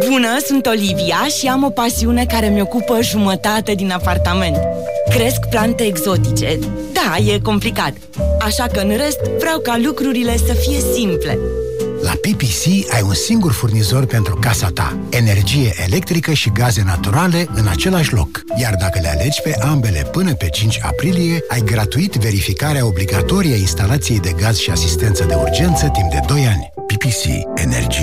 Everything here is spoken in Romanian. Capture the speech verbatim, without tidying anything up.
Bună, sunt Olivia și am o pasiune care mi-ocupă jumătate din apartament. Cresc plante exotice. Da, e complicat. Așa că în rest vreau ca lucrurile să fie simple. La P P C ai un singur furnizor pentru casa ta. Energie electrică și gaze naturale în același loc. Iar dacă le alegi pe ambele până pe cinci aprilie, ai gratuit verificarea obligatorie a instalației de gaz și asistență de urgență timp de doi ani. P P C. Energie